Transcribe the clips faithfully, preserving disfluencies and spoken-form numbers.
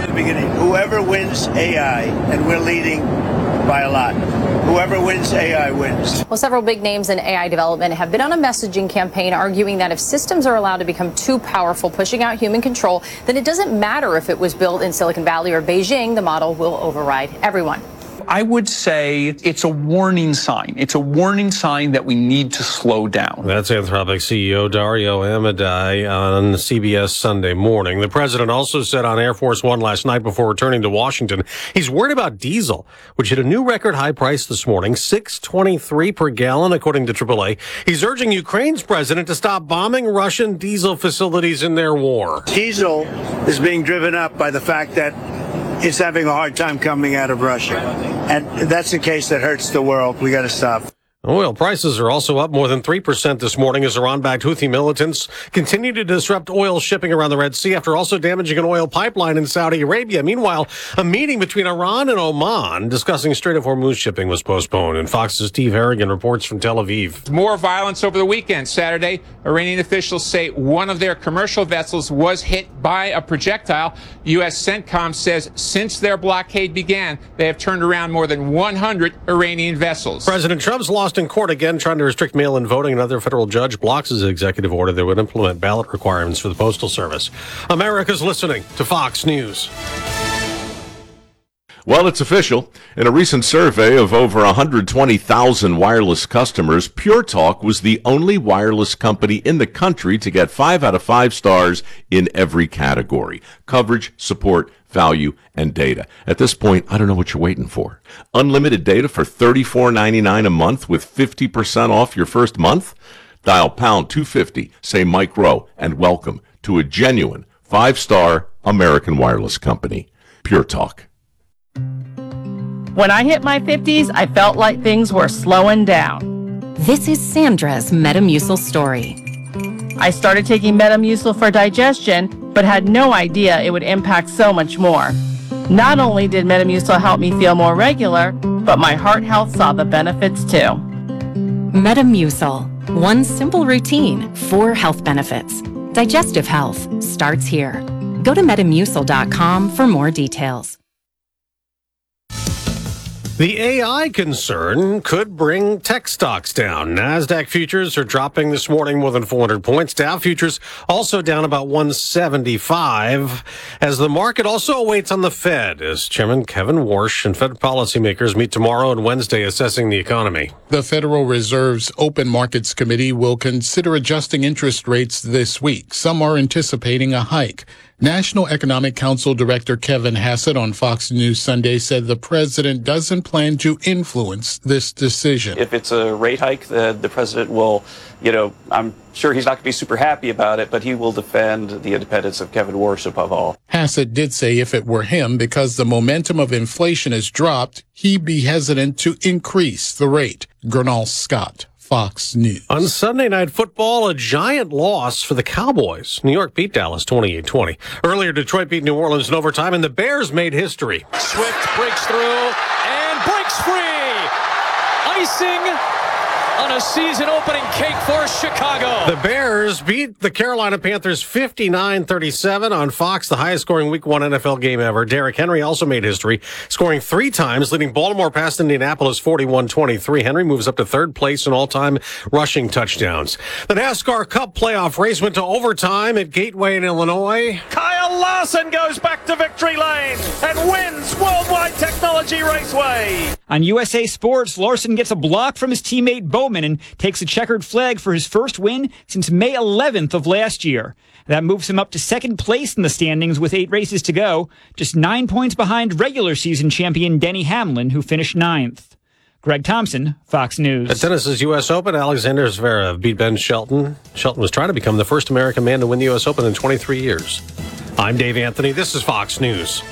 from the beginning, whoever wins A I, and we're leading by a lot, whoever wins A I wins. Well, several big names in A I development have been on a messaging campaign arguing that if systems are allowed to become too powerful, pushing out human control, then it doesn't matter if it was built in Silicon Valley or Beijing, the model will override everyone. I would say it's a warning sign. It's a warning sign that we need to slow down. That's Anthropic C E O Dario Amodei on C B S Sunday Morning. The president also said on Air Force One last night before returning to Washington, he's worried about diesel, which hit a new record high price this morning, six twenty-three per gallon, according to triple A. He's urging Ukraine's president to stop bombing Russian diesel facilities in their war. Diesel is being driven up by the fact that it's having a hard time coming out of Russia. And that's the case that hurts the world. We got to stop. Oil prices are also up more than three percent this morning as Iran-backed Houthi militants continue to disrupt oil shipping around the Red Sea after also damaging an oil pipeline in Saudi Arabia. Meanwhile, a meeting between Iran and Oman discussing Strait of Hormuz shipping was postponed. And Fox's Steve Harrigan reports from Tel Aviv. More violence over the weekend. Saturday, Iranian officials say one of their commercial vessels was hit by a projectile. U S CENTCOM says since their blockade began, they have turned around more than one hundred Iranian vessels. President Trump's lost in court again, trying to restrict mail-in voting. Another federal judge blocks his executive order that would implement ballot requirements for the Postal Service. America's listening to Fox News. Well, it's official. In a recent survey of over one hundred twenty thousand wireless customers, Pure Talk was the only wireless company in the country to get five out of five stars in every category: coverage, support, value, and data. At this point, I don't know what you're waiting for. Unlimited data for thirty-four ninety-nine a month with fifty percent off your first month? Dial pound two fifty, say Mike Rowe, and welcome to a genuine five-star American wireless company. Pure Talk. When I hit my fifties, I felt like things were slowing down. This is Sandra's Metamucil story. I started taking Metamucil for digestion, but had no idea it would impact so much more. Not only did Metamucil help me feel more regular, but my heart health saw the benefits too. Metamucil. One simple routine, four health benefits. Digestive health starts here. Go to metamucil dot com for more details. The A I concern could bring tech stocks down. NASDAQ futures are dropping this morning more than four hundred points. Dow futures also down about one seventy-five as the market also awaits on the Fed as Chairman Kevin Warsh and Fed policymakers meet tomorrow and Wednesday assessing the economy. The Federal Reserve's Open Markets Committee will consider adjusting interest rates this week. Some are anticipating a hike. National Economic Council Director Kevin Hassett on Fox News Sunday said the president doesn't plan to influence this decision. If it's a rate hike, the, the president will, you know, I'm sure he's not going to be super happy about it, but he will defend the independence of Kevin Warsh above all. Hassett did say if it were him, because the momentum of inflation has dropped, he'd be hesitant to increase the rate. Gernal Scott, Fox News. On Sunday Night Football, a giant loss for the Cowboys. New York beat Dallas twenty-eight twenty. Earlier, Detroit beat New Orleans in overtime, and the Bears made history. Swift breaks through and breaks free. Icing on a season-opening cake for Chicago. The Bears beat the Carolina Panthers fifty-nine thirty-seven on Fox, the highest-scoring Week one N F L game ever. Derrick Henry also made history, scoring three times, leading Baltimore past Indianapolis forty-one twenty-three. Henry moves up to third place in all-time rushing touchdowns. The NASCAR Cup playoff race went to overtime at Gateway in Illinois. Kyle Larson goes back to victory lane and wins Worldwide Technology Raceway. On U S A Sports, Larson gets a block from his teammate Bowman and takes a checkered flag for his first win since May eleventh of last year. That moves him up to second place in the standings with eight races to go, just nine points behind regular season champion Denny Hamlin, who finished ninth. Greg Thompson, Fox News. At tennis's U S Open, Alexander Zverev beat Ben Shelton. Shelton was trying to become the first American man to win the U S Open in twenty-three years. I'm Dave Anthony. This is Fox News.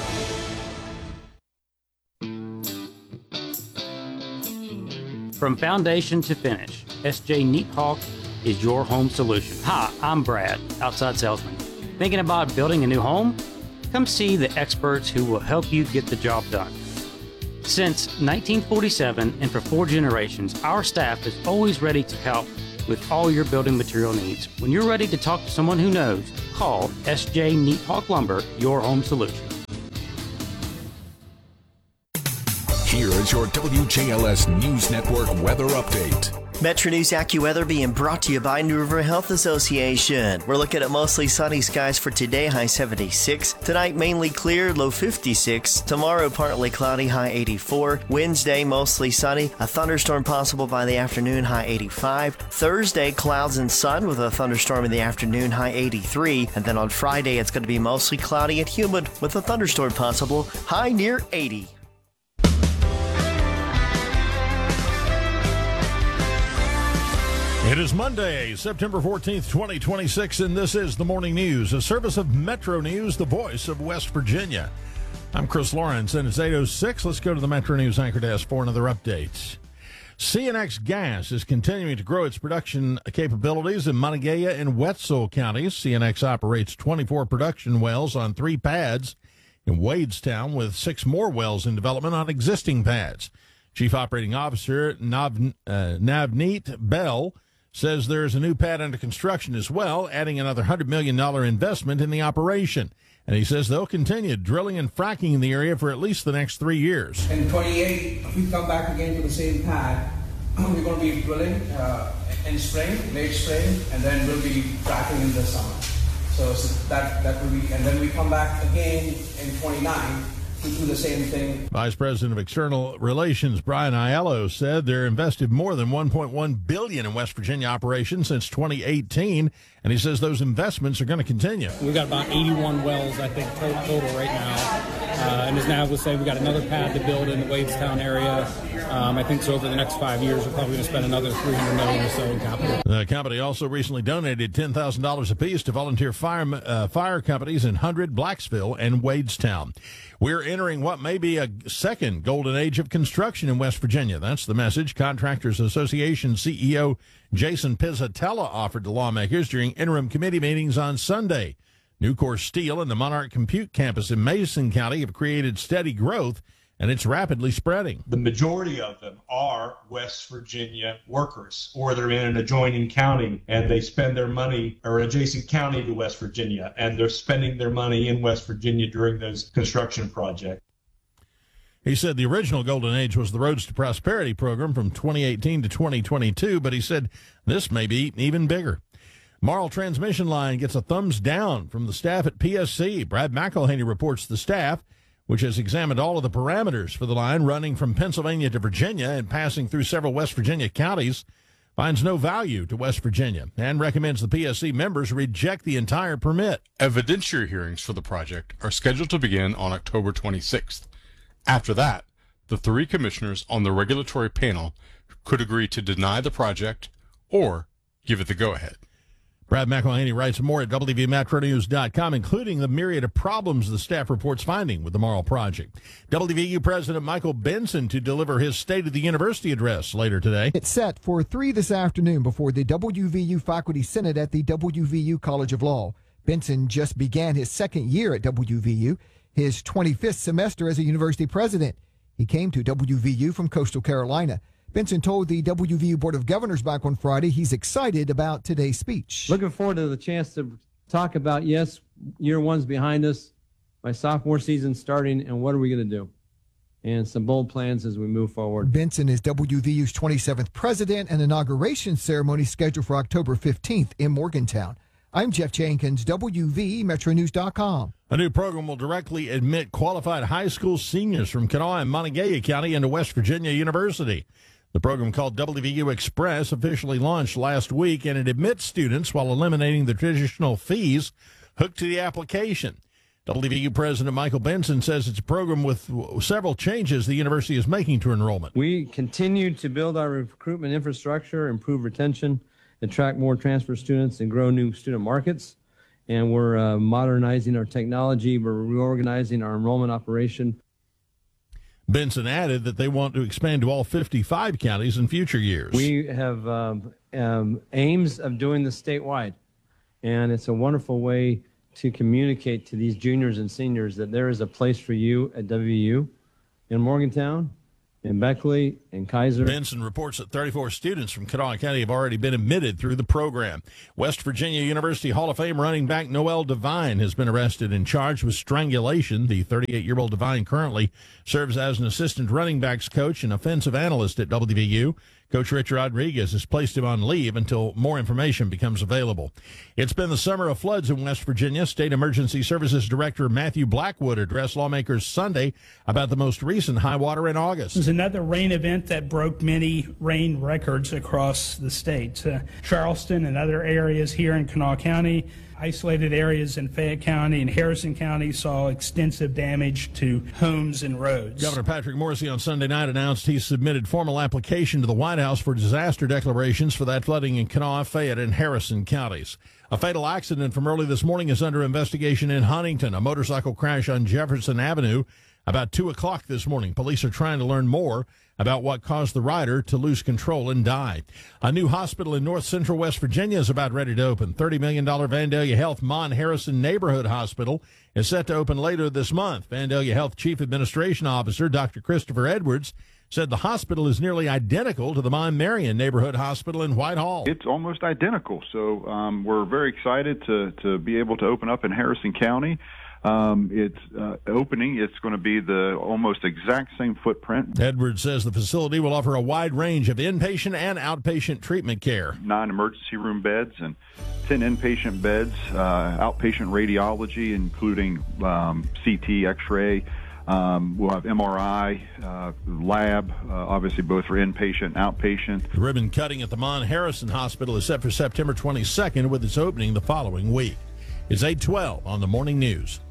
From foundation to finish, S J Neathawk is your home solution. Hi, I'm Brad, outside salesman. Thinking about building a new home? Come see the experts who will help you get the job done. Since nineteen forty-seven and for four generations, our staff is always ready to help with all your building material needs. When you're ready to talk to someone who knows, call S J Neathawk Lumber, your home solution. Here is your W J L S News Network weather update. Metro News AccuWeather being brought to you by New River Health Association. We're looking at mostly sunny skies for today, high seventy-six. Tonight, mainly clear, low fifty-six. Tomorrow, partly cloudy, high eighty-four. Wednesday, mostly sunny. A thunderstorm possible by the afternoon, high eighty-five. Thursday, clouds and sun with a thunderstorm in the afternoon, high eighty-three. And then on Friday, it's going to be mostly cloudy and humid with a thunderstorm possible, high near eighty. It is Monday, September fourteenth, twenty twenty-six, and this is the Morning News, a service of Metro News, the voice of West Virginia. I'm Chris Lawrence, and it's eight oh six. Let's go to the Metro News anchor desk for another update. C N X Gas is continuing to grow its production capabilities in Montague and Wetzel counties. C N X operates twenty-four production wells on three pads in Wadestown, with six more wells in development on existing pads. Chief Operating Officer Nav, uh, Navneet Bell says there is a new pad under construction as well, adding another one hundred million dollars investment in the operation. And he says they'll continue drilling and fracking in the area for at least the next three years. In twenty-eight, if we come back again to the same pad, we're going to be drilling uh, in spring, late spring, and then we'll be fracking in the summer. So, so that, that will be, and then we come back again in twenty-nine. To do the same thing. Vice President of External Relations Brian Aiello said they're invested more than one point one billion dollars in West Virginia operations since twenty eighteen, and he says those investments are going to continue. We've got about eighty-one wells, I think, total right now. Uh, and as Nav would say, we've got another pad to build in the Wadestown area. Um, I think so over the next five years, we're probably going to spend another three hundred million dollars or so in capital. The company also recently donated ten thousand dollars apiece to volunteer fire, uh, fire companies in Hundred, Blacksville, and Wadestown. We're entering what may be a second golden age of construction in West Virginia. That's the message Contractors Association C E O Jason Pizzatella offered to lawmakers during interim committee meetings on Sunday. Nucor Steel and the Monarch Compute campus in Mason County have created steady growth, and it's rapidly spreading. The majority of them are West Virginia workers, or they're in an adjoining county and they spend their money, or an adjacent county to West Virginia, and they're spending their money in West Virginia during those construction projects. He said the original Golden Age was the Roads to Prosperity program from twenty eighteen to twenty twenty-two, but he said this may be even bigger. Marl Transmission Line gets a thumbs down from the staff at P S C. Brad McElhaney reports the staff, which has examined all of the parameters for the line running from Pennsylvania to Virginia and passing through several West Virginia counties, finds no value to West Virginia and recommends the P S C members reject the entire permit. Evidentiary hearings for the project are scheduled to begin on October twenty-sixth. After that, the three commissioners on the regulatory panel could agree to deny the project or give it the go-ahead. Brad McElhaney writes more at W V Metro News dot com, including the myriad of problems the staff reports finding with the Marl project. W V U President Michael Benson to deliver his State of the University address later today. It's set for three this afternoon before the W V U Faculty Senate at the W V U College of Law. Benson just began his second year at W V U, his twenty-fifth semester as a university president. He came to W V U from Coastal Carolina. Benson told the W V U Board of Governors back on Friday he's excited about today's speech. Looking forward to the chance to talk about, yes, year one's behind us, my sophomore season starting, and what are we going to do? And some bold plans as we move forward. Benson is W V U's twenty-seventh president, and inauguration ceremony scheduled for October fifteenth in Morgantown. I'm Jeff Jenkins, W V Metro News dot com. A new program will directly admit qualified high school seniors from Kanawha and Montague County into West Virginia University. The program, called W V U Express, officially launched last week, and it admits students while eliminating the traditional fees hooked to the application. W V U President Michael Benson says it's a program with several changes the university is making to enrollment. We continue to build our recruitment infrastructure, improve retention, attract more transfer students, and grow new student markets. And we're uh, modernizing our technology. We're reorganizing our enrollment operation. Benson added that they want to expand to all fifty-five counties in future years. We have um, um, aims of doing this statewide, and it's a wonderful way to communicate to these juniors and seniors that there is a place for you at W V U in Morgantown, and Beckley and Kaiser. Benson reports that thirty-four students from Kanawha County have already been admitted through the program. West Virginia University Hall of Fame running back Noel Devine has been arrested and charged with strangulation. The thirty-eight-year-old Devine currently serves as an assistant running backs coach and offensive analyst at W V U. Coach Rich Rodriguez has placed him on leave until more information becomes available. It's been the summer of floods in West Virginia. State Emergency Services Director Matthew Blackwood addressed lawmakers Sunday about the most recent high water in August. It was another rain event that broke many rain records across the state. Uh, Charleston and other areas here in Kanawha County, isolated areas in Fayette County and Harrison County saw extensive damage to homes and roads. Governor Patrick Morrisey on Sunday night announced he submitted formal application to the White House for disaster declarations for that flooding in Kanawha, Fayette, and Harrison counties. A fatal accident from early this morning is under investigation in Huntington, a motorcycle crash on Jefferson Avenue about two o'clock this morning. Police are trying to learn more about what caused the rider to lose control and die. A new hospital in north central West Virginia is about ready to open. thirty million dollars Vandalia Health Mon Harrison Neighborhood Hospital is set to open later this month. Vandalia Health Chief Administration Officer Doctor Christopher Edwards said the hospital is nearly identical to the Mon Marion Neighborhood Hospital in Whitehall. It's almost identical. So um, we're very excited to, to be able to open up in Harrison County. Um, it's uh, opening. It's going to be the almost exact same footprint. Edwards says the facility will offer a wide range of inpatient and outpatient treatment care. Nine emergency room beds and ten inpatient beds, uh, outpatient radiology, including um, C T, X-ray. Um, we'll have M R I, uh, lab, uh, obviously both for inpatient and outpatient. The ribbon cutting at the Mon Harrison Hospital is set for September twenty-second with its opening the following week. It's eight twelve on the Morning News.